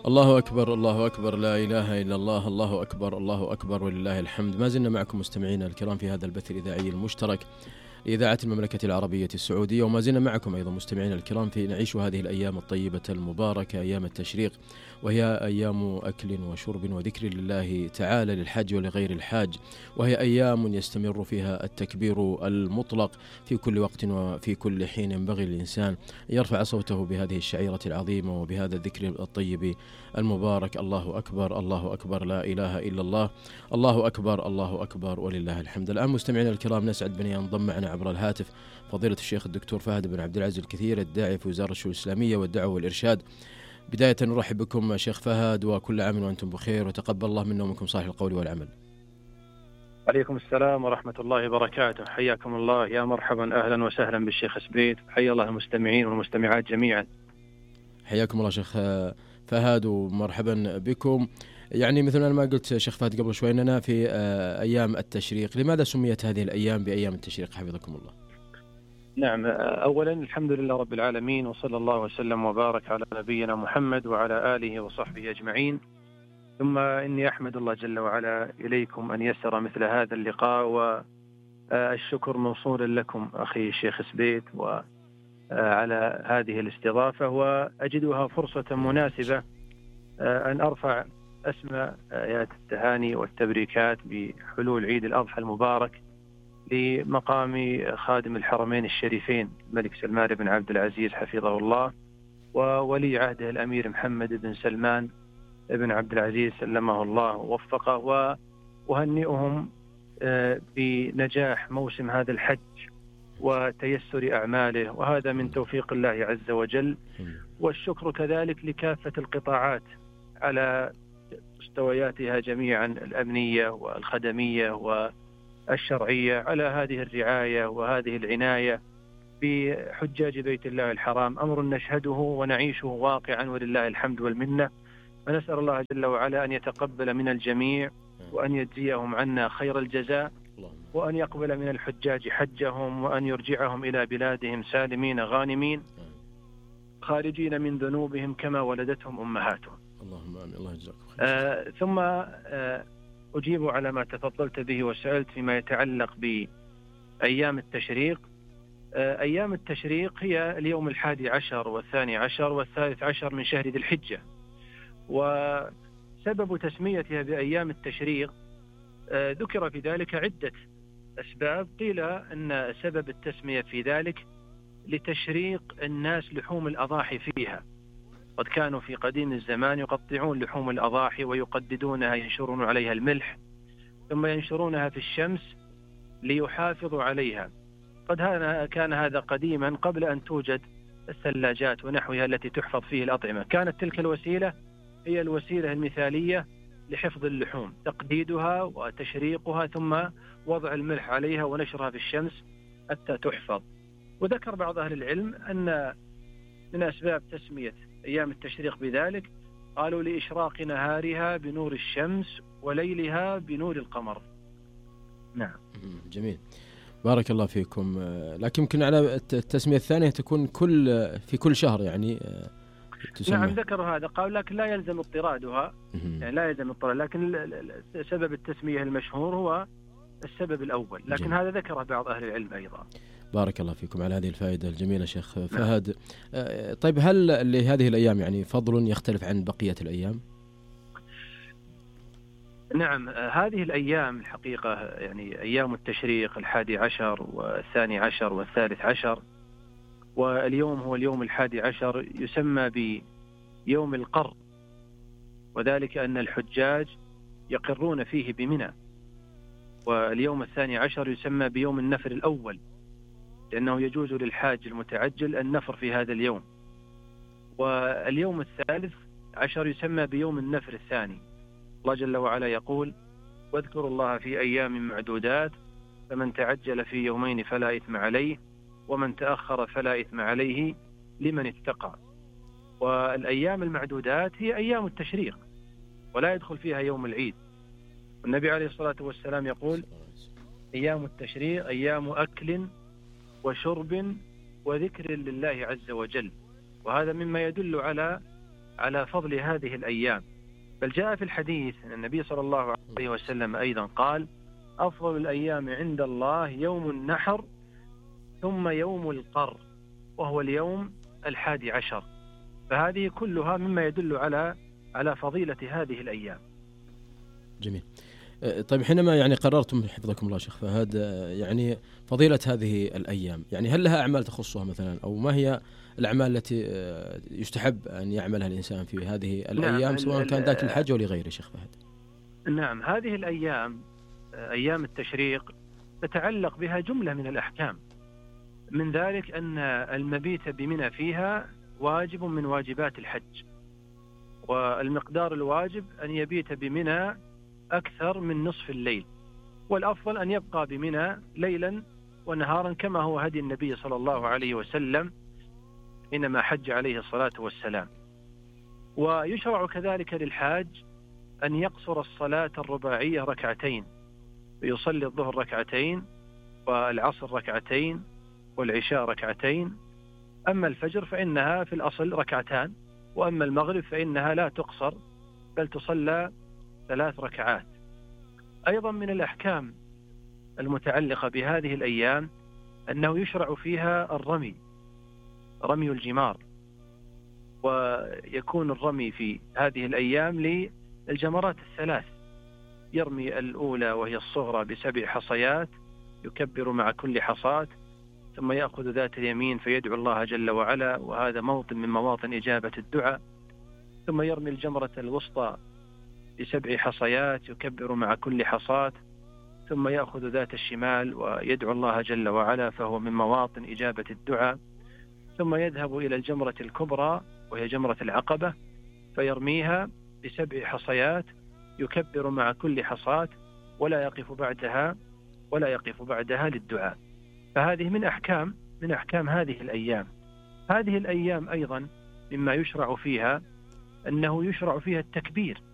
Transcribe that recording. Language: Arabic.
الله أكبر الله أكبر، لا إله إلا الله، الله أكبر الله أكبر ولله الحمد. ما زلنا معكم مستمعينا الكرام في هذا البث الإذاعي المشترك لإذاعة المملكة العربية السعودية، وما زلنا معكم أيضا مستمعينا الكرام في نعيش هذه الأيام الطيبة المباركة، أيام التشريق، وهي أيام أكل وشرب وذكر لله تعالى للحاج ولغير الحاج، وهي أيام يستمر فيها التكبير المطلق في كل وقت وفي كل حين. ينبغي للإنسان أن يرفع صوته بهذه الشعيرة العظيمة وبهذا الذكر الطيب المبارك: الله أكبر الله أكبر، لا إله إلا الله، الله أكبر الله أكبر ولله الحمد. الآن مستمعينا الكرام نسعد بأن ينضم معنا عبر الهاتف فضيلة الشيخ الدكتور فهد بن عبد العزيز الكثير، الداعي في وزارة الشؤون الإسلامية والدعوة والإرشاد. بداية نرحب بكم شيخ فهد، وكل عام وأنتم بخير، وتقبل الله منا ومنكم صالح القول والعمل. عليكم السلام ورحمة الله وبركاته، حياكم الله، يا مرحبا أهلا وسهلا بالشيخ سبيت، حيا الله المستمعين والمستمعات جميعا. حياكم الله شيخ فهد ومرحبا بكم. يعني مثل ما قلت شيخ فهد قبل شوي أننا في أيام التشريق، لماذا سميت هذه الأيام بأيام التشريق حفظكم الله؟ نعم، أولا الحمد لله رب العالمين، وصلى الله وسلم وبارك على نبينا محمد وعلى آله وصحبه أجمعين، ثم إني أحمد الله جل وعلا إليكم أن يسر مثل هذا اللقاء، والشكر موصول لكم أخي الشيخ سبيت وعلى هذه الاستضافة، وأجدها فرصة مناسبة أن أرفع أسمى آيات التهاني والتبريكات بحلول عيد الأضحى المبارك لمقام خادم الحرمين الشريفين الملك سلمان بن عبد العزيز حفظه الله، وولي عهده الأمير محمد بن سلمان بن عبد العزيز سلمه الله ووفقه، وأهنئهم بنجاح موسم هذا الحج وتيسر أعماله، وهذا من توفيق الله عز وجل. والشكر كذلك لكافة القطاعات على مستوياتها جميعا، الأمنية والخدمية والشرعية، على هذه الرعاية وهذه العناية بحجاج بيت الله الحرام، أمر نشهده ونعيشه واقعا ولله الحمد والمنة. ونسأل الله جل وعلا أن يتقبل من الجميع، وأن يجزيهم عنا خير الجزاء، وأن يقبل من الحجاج حجهم، وأن يرجعهم إلى بلادهم سالمين غانمين خارجين من ذنوبهم كما ولدتهم أمهاتهم. اللهم آمين، الله يجزاكم خير. ثم أجيب على ما تفضلت به وسألت فيما يتعلق بأيام التشريق. أيام التشريق هي اليوم 11 و12 و13 من شهر ذي الحجة، وسبب تسميتها بأيام التشريق ذكر في ذلك عدة أسباب. قيل أن سبب التسمية في ذلك لتشريق الناس لحوم الأضاحي فيها، قد كانوا في قديم الزمان يقطعون لحوم الأضاحي ويقددونها، ينشرون عليها الملح ثم ينشرونها في الشمس ليحافظوا عليها. قد كان هذا قديما قبل أن توجد الثلاجات ونحوها التي تحفظ فيه الأطعمة، كانت تلك الوسيلة هي الوسيلة المثالية لحفظ اللحوم، تقديدها وتشريقها ثم وضع الملح عليها ونشرها في الشمس حتى تحفظ. وذكر بعض أهل العلم أن من أسباب تسمية أيام التشريق بذلك قالوا لإشراق نهارها بنور الشمس وليلها بنور القمر. نعم، جميل، بارك الله فيكم. لكن يمكن على التسمية الثانية تكون في كل شهر يعني تسمى. نعم، ذكروا هذا، قالوا لكن لا يلزم اضطرادها، يعني لا يلزم اضطراد، لكن سبب التسمية المشهور هو السبب الأول، لكن جميل. هذا ذكره بعض أهل العلم أيضا. بارك الله فيكم على هذه الفائدة الجميلة شيخ فهد. طيب، هل لهذه الأيام يعني فضل يختلف عن بقية الأيام؟ نعم، هذه الأيام الحقيقة يعني أيام التشريق 11 و12 و13، واليوم هو اليوم 11 يسمى بيوم القر، وذلك أن الحجاج يقرون فيه بمنى. واليوم 12 يسمى بيوم النفر الأول، لأنه يجوز للحاج المتعجل النفر في هذا اليوم. واليوم 13 يسمى بيوم النفر الثاني. الله جل وعلا يقول: واذكروا الله في أيام معدودات، فمن تعجل في يومين فلا إثم عليه، ومن تأخر فلا إثم عليه لمن اتقى. والأيام المعدودات هي أيام التشريق، ولا يدخل فيها يوم العيد. والنبي عليه الصلاة والسلام يقول: أيام التشريق أيام أكل وشرب وذكر لله عز وجل. وهذا مما يدل على على فضل هذه الأيام. بل جاء في الحديث أن النبي صلى الله عليه وسلم أيضا قال: أفضل الأيام عند الله يوم النحر ثم يوم القر، وهو اليوم 11. فهذه كلها مما يدل على فضيلة هذه الأيام. جميل. طيب حينما يعني قررتم حفظكم الله شيخ فهد يعني فضيلة هذه الأيام، يعني هل لها أعمال تخصها مثلا، أو ما هي الأعمال التي يستحب أن يعملها الإنسان في هذه الأيام؟ نعم، سواء كان ذاك الحج أو لغيره شيخ فهد. نعم، هذه الأيام أيام التشريق تتعلق بها جملة من الأحكام، من ذلك أن المبيت بمنى فيها واجب من واجبات الحج، والمقدار الواجب أن يبيت بمنى أكثر من نصف الليل، والأفضل أن يبقى بمنى ليلا ونهارا كما هو هدي النبي صلى الله عليه وسلم حينما حج عليه الصلاة والسلام. ويشرع كذلك للحاج أن يقصر الصلاة الرباعية ركعتين، فيصلي الظهر ركعتين والعصر ركعتين والعشاء ركعتين. أما الفجر فإنها في الأصل ركعتان، وأما المغرب فإنها لا تقصر بل تصلى 3 ركعات. أيضا من الأحكام المتعلقة بهذه الأيام أنه يشرع فيها رمي الجمار، ويكون الرمي في هذه الأيام للجمرات 3. يرمي الأولى وهي الصغرى ب7 حصيات يكبر مع كل حصاة، ثم يأخذ ذات اليمين فيدعو الله جل وعلا، وهذا موطن من مواطن إجابة الدعاء. ثم يرمي الجمرة الوسطى ب7 حصيات يكبر مع كل حصاة، ثم يأخذ ذات الشمال ويدعو الله جل وعلا، فهو من مواطن إجابة الدعاء. ثم يذهب إلى الجمرة الكبرى وهي جمرة العقبة فيرميها ب7 حصيات يكبر مع كل حصاة ولا يقف بعدها للدعاء. فهذه من أحكام هذه الأيام. هذه الأيام أيضا مما يشرع فيها أنه يشرع فيها التكبير،